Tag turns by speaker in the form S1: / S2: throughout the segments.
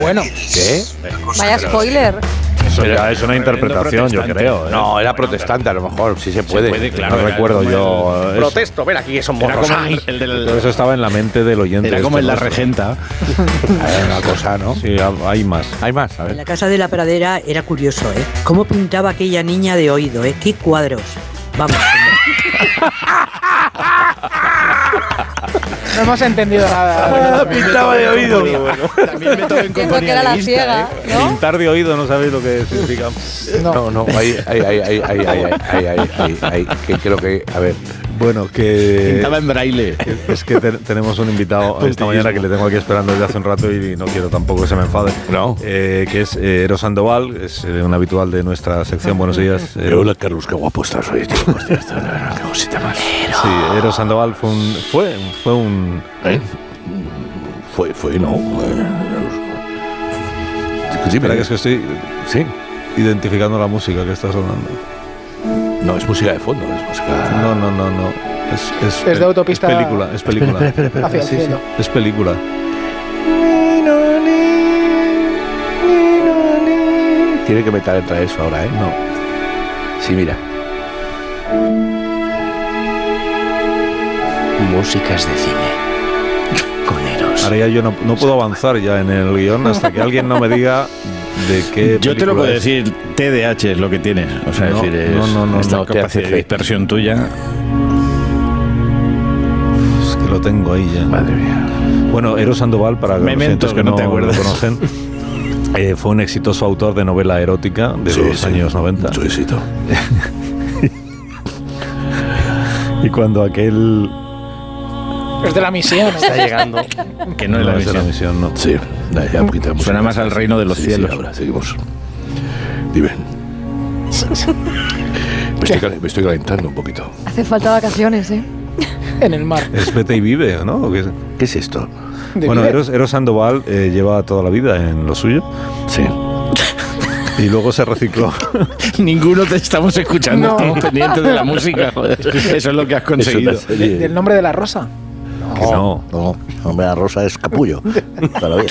S1: Bueno.
S2: ¿Qué?
S3: Vaya spoiler.
S4: Eso ya es una interpretación, yo creo.
S2: No, era protestante, a lo mejor, sí se puede.
S4: Claro, no recuerdo yo.
S2: Protesto, ven aquí que son morros.
S4: Todo eso estaba en la mente del oyente.
S5: Era como en La Regenta.
S2: Hay una cosa, ¿no?
S4: Sí, hay más.
S2: Hay más, a
S6: En
S2: ver.
S6: la casa de la pradera era curioso, ¿eh? Cómo pintaba aquella niña de oído, ¿eh? ¡Qué cuadros! Vamos.
S1: No hemos entendido nada.
S2: Pintaba de oído.
S5: También me toca en
S3: Entiendo que era la ciega, ¿no?
S4: Pintar de oído no sabéis lo que significa.
S2: No, ahí, que creo que, a ver.
S4: Bueno, que
S5: Pintaba en braille.
S4: es que tenemos un invitado esta mañana que le tengo aquí esperando desde hace un rato y no quiero tampoco que se me enfade.
S2: No.
S4: Que es Eros Sandoval, es un habitual de nuestra sección. Buenos días.
S2: Hola, Carlos, qué guapo estás hoy, tío. Hostia, qué cosita más.
S4: Sí, Eros Sandoval fue un
S2: Fue, no. Sí,
S4: Espera, que es que estoy identificando la música que está sonando.
S2: No, es música de fondo, es música.
S4: No.
S1: Es de autopista.
S4: Es película.
S1: Espera. Hacia el cielo.
S4: Es película.
S2: Tiene que meter entre eso ahora, ¿eh?
S4: No.
S2: Sí, mira.
S7: Músicas de cine con Eros.
S4: Ahora ya yo no puedo avanzar ya en el guión hasta que alguien no me diga de qué.
S5: Yo te lo
S4: película
S5: puedo
S4: es.
S5: decir, TDAH es lo que tienes. O sea,
S4: No,
S5: es decir,
S4: no,
S5: esta
S2: no,
S5: capacidad de dispersión tuya.
S4: Es que lo tengo ahí ya.
S2: Madre mía.
S4: Bueno, Eros Sandoval, para los
S5: Memento,
S4: oyentes
S5: que no te
S4: lo
S5: acuerdas.
S4: conocen, fue un exitoso autor de novela erótica de los años 90.
S2: Mucho éxito.
S4: Y cuando aquel...
S1: Es de la misión.
S5: Está llegando. Que no es la
S4: de
S5: misión.
S4: no.
S2: Sí, ya un poquito de música.
S5: Suena más al reino de los
S2: Sí,
S5: cielos.
S2: Sí, ahora seguimos. Dime. Me estoy calentando un poquito.
S3: Hace falta vacaciones, ¿eh?
S1: En el mar.
S4: Es Vete y Vive, ¿no? ¿O qué es?
S2: ¿Qué es esto?
S4: Bueno, Eros Sandoval lleva toda la vida en lo suyo.
S2: Sí.
S4: Y luego se recicló.
S5: Ninguno te estamos escuchando.
S1: No.
S5: Estamos pendientes de la música. Joder. Eso es lo que has conseguido.
S1: Del nombre de la rosa.
S4: Que no.
S7: No, hombre, la rosa es capullo. Todavía.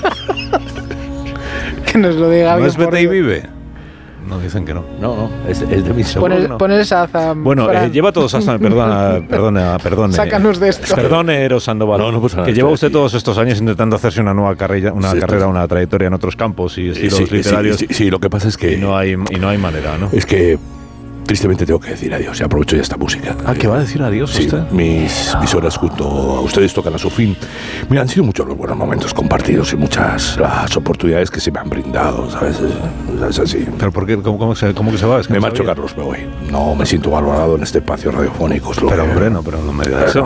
S1: Que nos lo diga
S4: ¿No
S1: bien
S4: es Vete y
S1: por-
S4: Vive? No, dicen que no.
S2: No, es de mi
S4: Seguro que no.
S1: Pon esa Zafran.
S4: Bueno, lleva todos hasta... Perdone.
S1: Sácanos de esto.
S4: Perdone, Eros Sandoval.
S2: No pasa nada,
S4: que lleva
S2: estoy
S4: usted
S2: aquí.
S4: todos estos años intentando hacerse una nueva carrera, una trayectoria en otros campos y estilos literarios.
S2: Sí, lo que pasa es que...
S4: Y no hay manera, ¿no?
S2: Es que tristemente tengo que decir adiós y aprovecho ya esta música.
S4: ¿Qué va a decir adiós
S2: Sí,
S4: usted?
S2: mis horas junto a ustedes tocan a su fin. Mira, han sido muchos los buenos momentos compartidos y muchas las oportunidades que se me han brindado, ¿sabes? Es así.
S4: ¿Pero por qué? ¿Cómo que se va? Es que
S2: Me
S4: no
S2: marcho,
S4: sabía.
S2: Carlos, me voy. No me siento valorado en este espacio radiofónico. es lo
S4: Pero
S2: que-
S4: hombre, no me diga eso.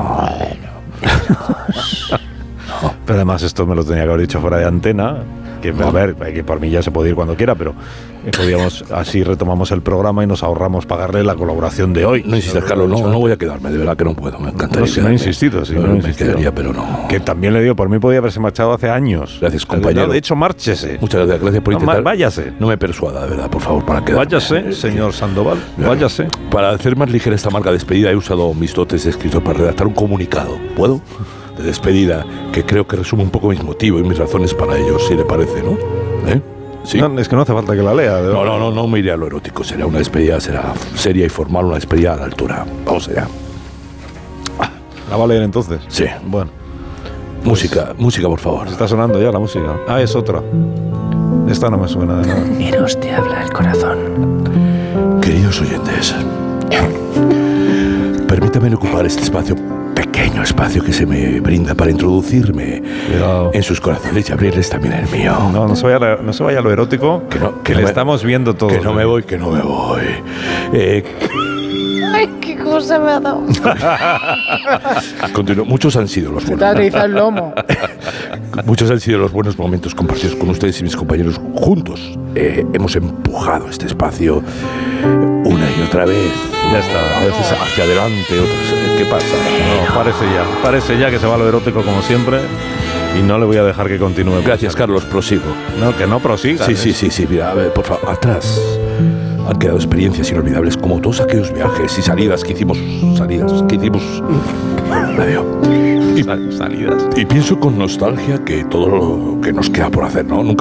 S4: Pero además esto me lo tenía que haber dicho fuera de antena. Que, a ver, que por mí ya se puede ir cuando quiera, pero podíamos, así retomamos el programa y nos ahorramos pagarle la colaboración de hoy.
S2: No insistas, Carlos, no voy a quedarme, de verdad que no puedo, me encantaría.
S4: No, si no he insistido, sí, no he
S2: me
S4: insistido.
S2: quedaría, pero no.
S4: Que también le digo, por mí podía haberse marchado hace años.
S2: Gracias, compañero.
S4: No, de hecho, márchese.
S2: Muchas gracias por
S4: No,
S2: intentar.
S4: váyase.
S2: No me persuada, de verdad, por favor, para quedarme.
S4: Váyase, señor Sandoval, váyase.
S2: Para hacer más ligera esta amarga despedida he usado mis dotes de escritor para redactar un comunicado. ¿Puedo? De despedida, que creo que resume un poco mis motivos y mis razones para ello, si le parece, ¿no? ¿Eh? ¿Sí?
S4: No, es que no hace falta que la lea.
S2: No me iré a lo erótico. Será una despedida, será seria y formal, una despedida a la altura. Vamos allá.
S4: ¿La va a leer entonces?
S2: Sí.
S4: Bueno,
S2: Música, por favor.
S4: está sonando ya la música. Es otra. Esta no me suena de nada.
S7: Eros te habla el corazón.
S2: Queridos oyentes, permítanme ocupar este espacio, pequeño espacio que se me brinda para introducirme
S4: Cuidado.
S2: en sus corazones y abrirles también el mío.
S4: No se vaya a lo erótico, que le estamos viendo todo.
S2: Que no me voy.
S3: Ay, qué cosa me ha dado.
S2: Continúo. Muchos han sido los
S1: Se te ha
S2: buenos.
S1: atrizado el lomo.
S2: Muchos han sido los buenos momentos compartidos con ustedes y mis compañeros juntos. Hemos empujado este espacio una y otra vez.
S4: Ya está.
S2: A veces hacia adelante, otras. ¿Qué pasa?
S4: No, parece ya que se va a lo erótico como siempre y no le voy a dejar que continúe.
S2: Gracias, Carlos, prosigo.
S4: No, que no prosiga.
S2: Sí, mira, a ver, por favor, atrás. Han quedado experiencias inolvidables como todos aquellos viajes y salidas que hicimos. Adiós.
S4: Salidas.
S2: Y pienso con nostalgia que todo lo que nos queda por hacer, ¿no? Nunca